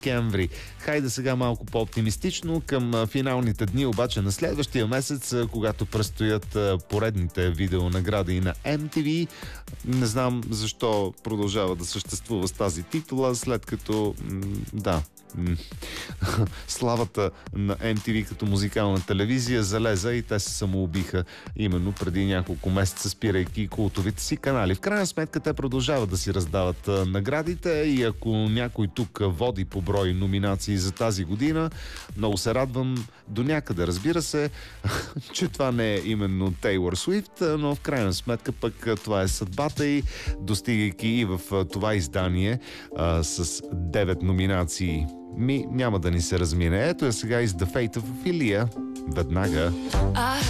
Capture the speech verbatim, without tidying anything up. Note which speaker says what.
Speaker 1: декември. Хайде сега малко по-оптимистично към финалните дни, обаче на следващия месец, когато предстоят поредните видеонагради на Ем Ти Ви. Не знам защо продължава да съществува с тази титла, след като да, славата на Ем Ти Ви като музикална телевизия залеза и те се самоубиха именно преди няколко месеца, спирайки култовите си канали. В крайна сметка те продължават да си раздават наградите и ако някой тук води по брой номинации за тази година, много се радвам до някъде, разбира се, че това не е именно Тейлор Суифт, но в крайна сметка пък това е съдбата и достигайки и в това издание а, с девет номинации. Ми няма да ни се размине. Ето е сега из The Fate of Ophelia. Веднага.